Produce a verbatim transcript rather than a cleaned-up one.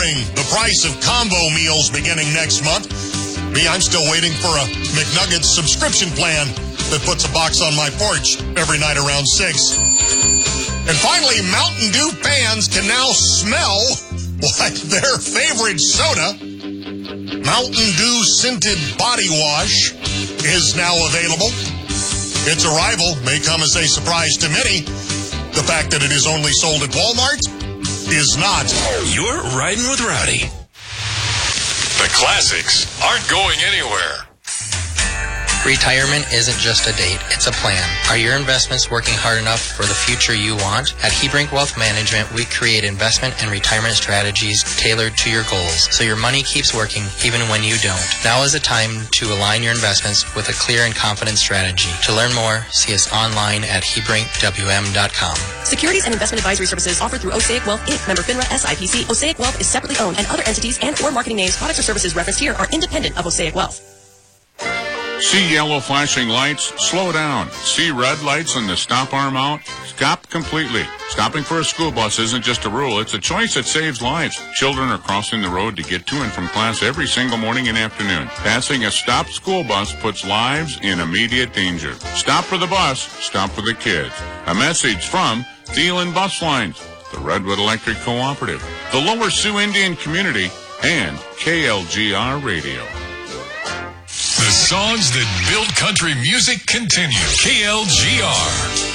lowering the price of combo meals beginning next month. Me, I'm still waiting for a McNuggets subscription plan that puts a box on my porch every night around six. And finally, Mountain Dew fans can now smell like their favorite soda. Mountain Dew Scented Body Wash is now available. Its arrival may come as a surprise to many. The fact that it is only sold at Walmart is not. You're riding with Rowdy. The classics aren't going anywhere. Retirement isn't just a date, it's a plan. Are your investments working hard enough for the future you want? At Hebrink Wealth Management, we create investment and retirement strategies tailored to your goals, so your money keeps working even when you don't. Now is the time to align your investments with a clear and confident strategy. To learn more, see us online at hebrink w m dot com. Securities and investment advisory services offered through Osaic Wealth, Incorporated. Member FINRA S I P C. Osaic Wealth is separately owned, and other entities and or marketing names, products, or services referenced here are independent of Osaic Wealth. See yellow flashing lights? Slow down. See red lights and the stop arm out? Stop completely. Stopping for a school bus isn't just a rule, it's a choice that saves lives. Children are crossing the road to get to and from class every single morning and afternoon. Passing a stopped school bus puts lives in immediate danger. Stop for the bus, stop for the kids. A message from Thielen Bus Lines, the Redwood Electric Cooperative, the Lower Sioux Indian Community, and K L G R Radio. The songs that build country music continue. K L G R.